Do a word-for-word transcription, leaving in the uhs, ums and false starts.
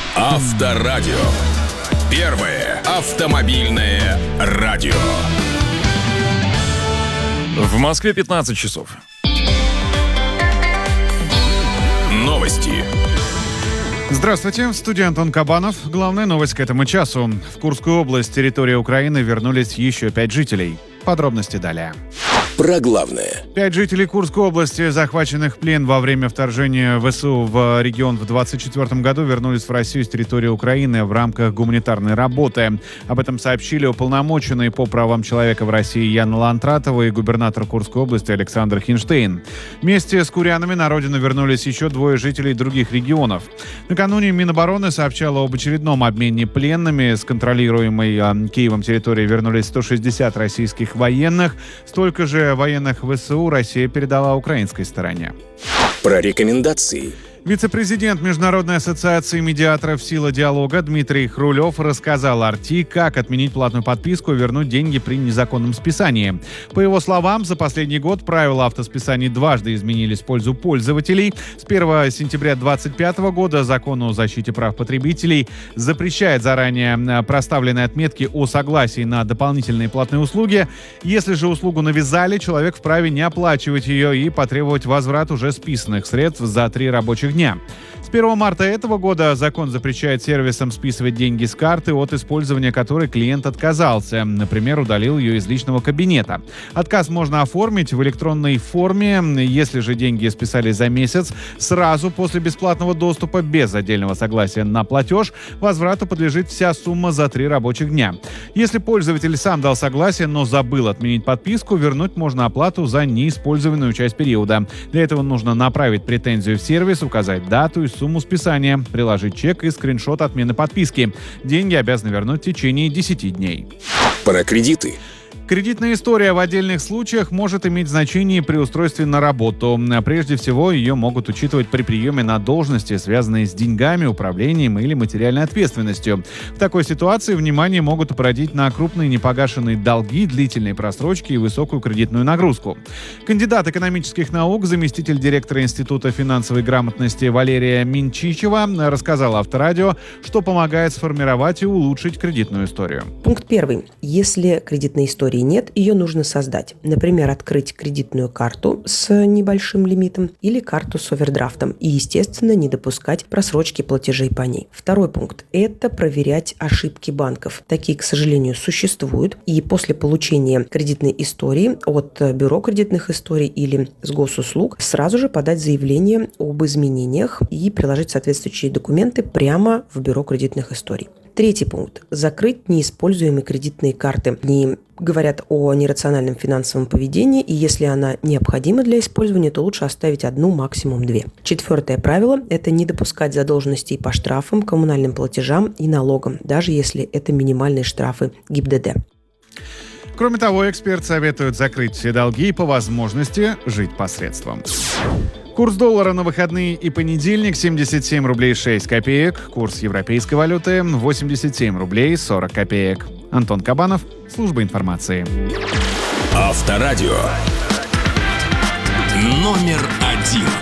Авторадио. Первое автомобильное радио. В Москве пятнадцать часов. Новости. Здравствуйте, в студии Антон Кабанов. Главная новость к этому часу. В Курскую область, территории Украины, вернулись еще пять жителей. Подробности далее. Про главное. Пять жителей Курской области, захваченных в плен во время вторжения ВСУ в регион в двадцать четвёртом году, вернулись в Россию с территории Украины в рамках гуманитарной работы. Об этом сообщили уполномоченные по правам человека в России Яна Лантратова и губернатор Курской области Александр Хинштейн. Вместе с курянами на родину вернулись еще двое жителей других регионов. Накануне Минобороны сообщало об очередном обмене пленными. С контролируемой э, Киевом территории вернулись сто шестьдесят российских военных. Столько же военных ВСУ Россия передала украинской стороне. Про рекомендации. Вице-президент Международной ассоциации медиаторов «Сила диалога» Дмитрий Хрулев рассказал Арти, как отменить платную подписку и вернуть деньги при незаконном списании. По его словам, за последний год правила автосписаний дважды изменились в пользу пользователей. С первого сентября две тысячи двадцать пятого года закон о защите прав потребителей запрещает заранее проставленные отметки о согласии на дополнительные платные услуги. Если же услугу навязали, человек вправе не оплачивать ее и потребовать возврат уже списанных средств за три рабочих дня. С первого марта этого года закон запрещает сервисам списывать деньги с карты, от использования которой клиент отказался, например, удалил ее из личного кабинета. Отказ можно оформить в электронной форме. Если же деньги списали за месяц, сразу после бесплатного доступа, без отдельного согласия на платеж, возврату подлежит вся сумма за три рабочих дня. Если пользователь сам дал согласие, но забыл отменить подписку, вернуть можно оплату за неиспользованную часть периода. Для этого нужно направить претензию в сервис, указать дату и сумму списания, приложить чек и скриншот отмены подписки. Деньги обязаны вернуть в течение десяти дней. Про кредиты. Кредитная история в отдельных случаях может иметь значение при устройстве на работу. Прежде всего, ее могут учитывать при приеме на должности, связанные с деньгами, управлением или материальной ответственностью. В такой ситуации внимание могут обратить на крупные непогашенные долги, длительные просрочки и высокую кредитную нагрузку. Кандидат экономических наук, заместитель директора Института финансовой грамотности Валерия Минчичева рассказала Авторадио, что помогает сформировать и улучшить кредитную историю. Пункт первый. Если кредитной истории нет, ее нужно создать. Например, открыть кредитную карту с небольшим лимитом или карту с овердрафтом и, естественно, не допускать просрочки платежей по ней. Второй пункт – это проверять ошибки банков. Такие, к сожалению, существуют. И после получения кредитной истории от бюро кредитных историй или с госуслуг сразу же подать заявление об изменениях и приложить соответствующие документы прямо в бюро кредитных историй. Третий пункт – закрыть неиспользуемые кредитные карты. Они говорят о нерациональном финансовом поведении, и если она необходима для использования, то лучше оставить одну, максимум две. Четвертое правило – это не допускать задолженностей по штрафам, коммунальным платежам и налогам, даже если это минимальные штрафы ГИБДД. Кроме того, эксперт советует закрыть все долги и по возможности жить по средствам. Курс доллара на выходные и понедельник семьдесят семь рублей шесть копеек. Курс европейской валюты восемьдесят семь рублей сорок копеек. Антон Кабанов, служба информации. Авторадио. Номер один.